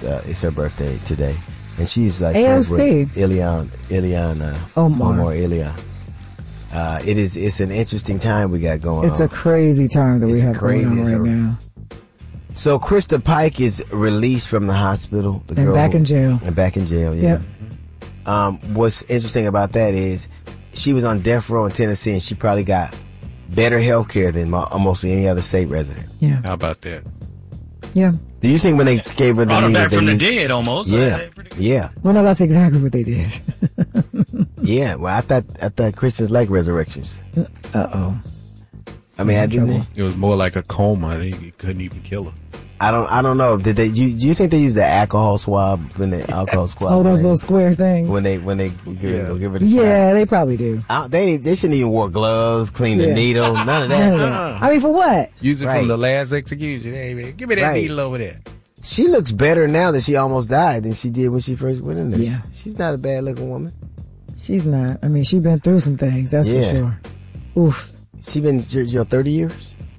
is her birthday today, and she's like AOC. Ileana Omar Ileana. It's an interesting time we got going on. It's a crazy time that we have going on right now. So Krista Pike is released from the hospital. Back in jail. And back in jail, yeah. What's interesting about that is she was on death row in Tennessee, and she probably got better health care than almost any other state resident. Yeah. How about that? Yeah. Do you think when they gave her the brought her needle, back from the dead almost? Yeah. Yeah. Well, no, that's exactly what they did. Yeah. Well, I thought Christians like resurrections. Uh-oh. I mean, I didn't. It was more like a coma. They couldn't even kill her. I don't know. Did they? Do you think they use the alcohol swab when they alcohol swab? Oh, those little square things. When they go give her the shot? They probably do. They shouldn't even wear gloves, clean the needle, none of that. I mean, for what? Use it from the last execution. Hey man, give me that needle over there. She looks better now that she almost died than she did when she first went in there. Yeah. She's not a bad looking woman. She's not. I mean, she's been through some things. That's for sure. Oof. She been in jail 30 years.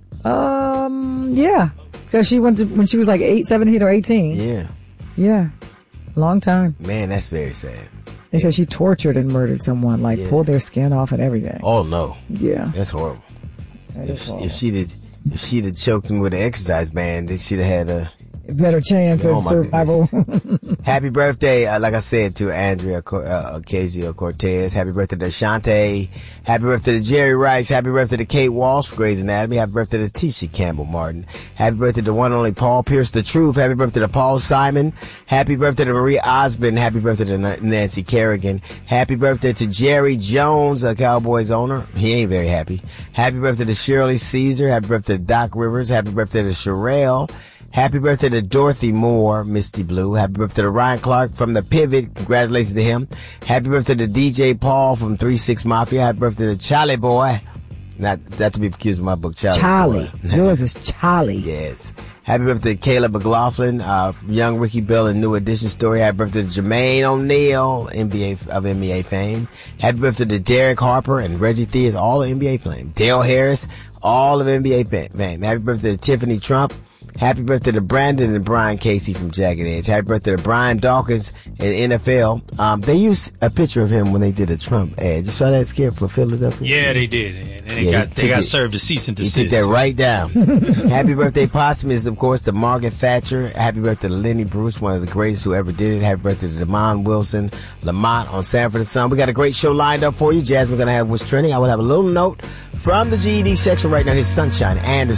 Yeah. Because she went to when she was like 17 or 18. Yeah. Yeah. Long time. Man, that's very sad. They said she tortured and murdered someone, pulled their skin off and everything. Oh no. Yeah. That's horrible. Horrible. If she'd have choked him with an exercise band, then she'd have had a better chance of survival. Happy birthday, like I said, to Andrea Ocasio-Cortez. Happy birthday to Shante. Happy birthday to Jerry Rice. Happy birthday to Kate Walsh, Grey's Anatomy. Happy birthday to Tisha Campbell Martin. Happy birthday to one and only Paul Pierce, The Truth. Happy birthday to Paul Simon. Happy birthday to Marie Osmond. Happy birthday to Nancy Kerrigan. Happy birthday to Jerry Jones, a Cowboys owner. He ain't very happy. Happy birthday to Shirley Caesar. Happy birthday to Doc Rivers. Happy birthday to Sherelle. Happy birthday to Dorothy Moore, Misty Blue. Happy birthday to Ryan Clark from The Pivot. Congratulations to him. Happy birthday to DJ Paul from 3-6 Mafia. Happy birthday to Charlie Boy. Not to be confused with my book, Charlie. Yours is Charlie. Yes. Happy birthday to Caleb McLaughlin, young Ricky Bell and New Edition story. Happy birthday to Jermaine O'Neal, NBA fame. Happy birthday to Derek Harper and Reggie Theus, all of NBA fame. Dale Harris, all of NBA fame. Happy birthday to Tiffany Trump. Happy birthday to Brandon and Brian Casey from Jagged Edge. Happy birthday to Brian Dawkins in NFL. They used a picture of him when they did a Trump ad. You saw that skit for Philadelphia? Yeah, they did. And they got served a cease and desist. He took that right down. Happy birthday posthumous, of course, to Margaret Thatcher. Happy birthday to Lenny Bruce, one of the greatest who ever did it. Happy birthday to Damon Wilson, Lamont on Sanford and Son. We got a great show lined up for you. Jasmine going to have what's trending. I will have a little note from the GED section right now. Here's Sunshine Anderson.